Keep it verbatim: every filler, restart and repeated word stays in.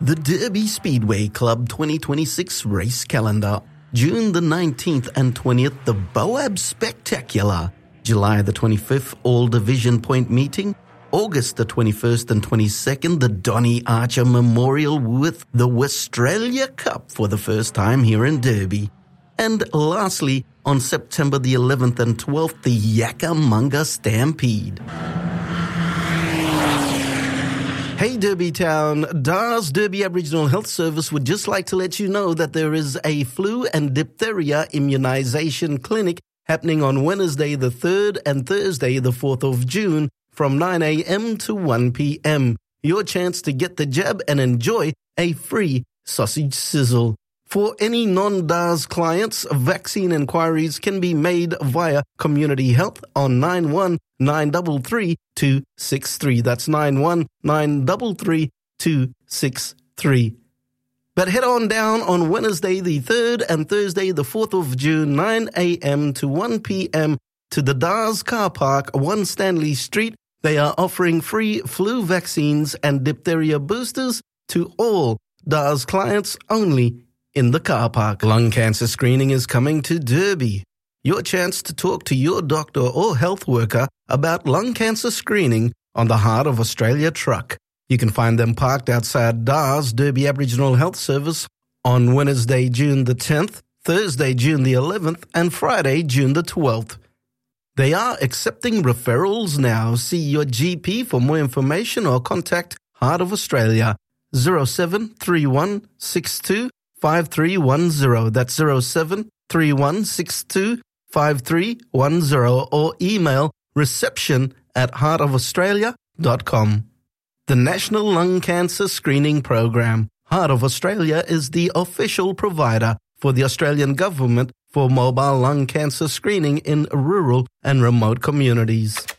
The Derby Speedway Club twenty twenty-six race calendar. June the nineteenth and twentieth, the Boab Spectacular. July the twenty-fifth, All Division Point Meeting. August the twenty-first and twenty-second, the Donny Archer Memorial with the Westralia Cup for the first time here in Derby. And lastly, on September the eleventh and twelfth, the Yakamunga Stampede. Hey Derby Town, D A S Derby Aboriginal Health Service would just like to let you know that there is a flu and diphtheria immunization clinic happening on Wednesday the third and Thursday the fourth of June from nine a.m. to one p.m. Your chance to get the jab and enjoy a free sausage sizzle. For any non-D A S clients, vaccine inquiries can be made via Community Health on nine one nine three three two six three. That's nine one nine three three two six three. But head on down on Wednesday the third and Thursday the fourth of June, nine a.m. to one p.m. to the D A S car park, one Stanley Street. They are offering free flu vaccines and diphtheria boosters to all D A S clients only in the car park. Lung cancer screening is coming to Derby. Your chance to talk to your doctor or health worker about lung cancer screening on the Heart of Australia truck. You can find them parked outside D A S Derby Aboriginal Health Service on Wednesday, June the tenth, Thursday, June the eleventh, and Friday, June the twelfth. They are accepting referrals now. See your G P for more information or contact Heart of Australia zero seven three one six two five three one zero. That's zero seven three one six two five three one zero or email reception at heart of australia dot com. The National Lung Cancer Screening Program. Heart of Australia is the official provider for the Australian government for mobile lung cancer screening in rural and remote communities.